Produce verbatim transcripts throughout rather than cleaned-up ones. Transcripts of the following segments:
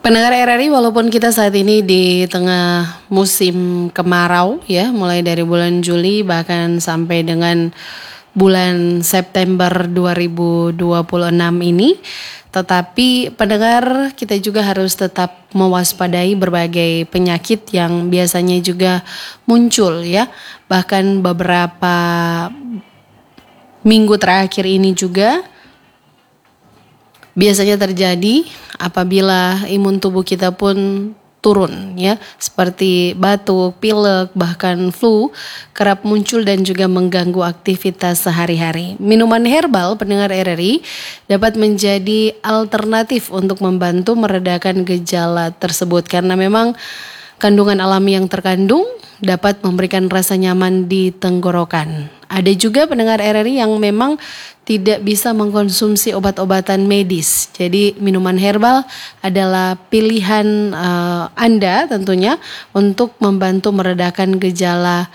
Pendengar R R I, walaupun kita saat ini di tengah musim kemarau ya, mulai dari bulan Juli bahkan sampai dengan bulan September dua ribu dua puluh enam ini, tetapi pendengar, kita juga harus tetap mewaspadai berbagai penyakit yang biasanya juga muncul ya. Bahkan beberapa minggu terakhir ini juga biasanya terjadi apabila imun tubuh kita pun turun ya, seperti batuk, pilek, bahkan flu kerap muncul dan juga mengganggu aktivitas sehari-hari. Minuman herbal, pendengar R R I, dapat menjadi alternatif untuk membantu meredakan gejala tersebut karena memang kandungan alami yang terkandung dapat memberikan rasa nyaman di tenggorokan. Ada juga pendengar R R I yang memang tidak bisa mengkonsumsi obat-obatan medis. Jadi minuman herbal adalah pilihan uh, Anda tentunya untuk membantu meredakan gejala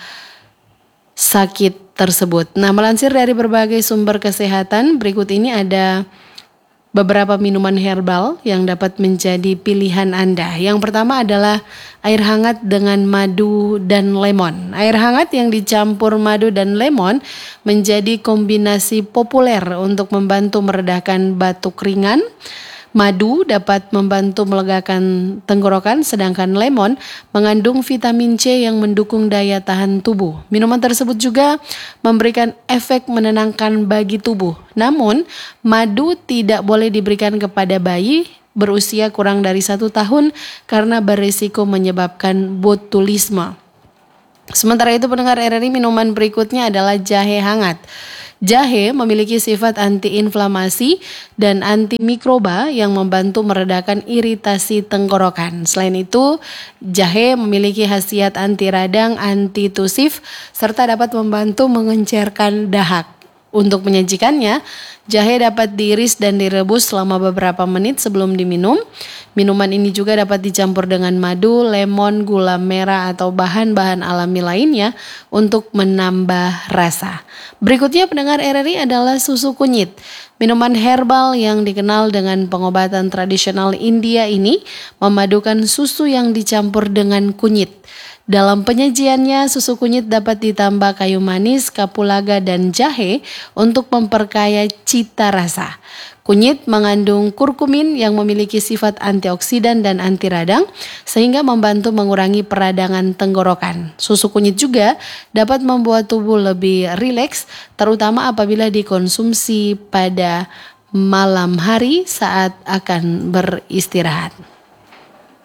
sakit tersebut. Nah, melansir dari berbagai sumber kesehatan, berikut ini ada beberapa minuman herbal yang dapat menjadi pilihan Anda. Yang pertama adalah air hangat dengan madu dan lemon. Air hangat yang dicampur madu dan lemon menjadi kombinasi populer untuk membantu meredakan batuk ringan. Madu dapat membantu melegakan tenggorokan, sedangkan lemon mengandung vitamin C yang mendukung daya tahan tubuh. Minuman tersebut juga memberikan efek menenangkan bagi tubuh. Namun, madu tidak boleh diberikan kepada bayi berusia kurang dari satu tahun karena berisiko menyebabkan botulisme. Sementara itu, pendengar R R I, minuman berikutnya adalah jahe hangat. Jahe memiliki sifat antiinflamasi dan antimikroba yang membantu meredakan iritasi tenggorokan. Selain itu, jahe memiliki khasiat anti radang, anti tusif, serta dapat membantu mengencerkan dahak. Untuk menyajikannya, jahe dapat diiris dan direbus selama beberapa menit sebelum diminum. Minuman ini juga dapat dicampur dengan madu, lemon, gula merah, atau bahan-bahan alami lainnya untuk menambah rasa. Berikutnya, pendengar R R I, adalah susu kunyit. Minuman herbal yang dikenal dengan pengobatan tradisional India ini memadukan susu yang dicampur dengan kunyit. Dalam penyajiannya, susu kunyit dapat ditambah kayu manis, kapulaga, dan jahe untuk memperkaya cita rasa. Kunyit mengandung kurkumin yang memiliki sifat antioksidan dan anti radang sehingga membantu mengurangi peradangan tenggorokan. Susu kunyit juga dapat membuat tubuh lebih rileks, terutama apabila dikonsumsi pada malam hari saat akan beristirahat.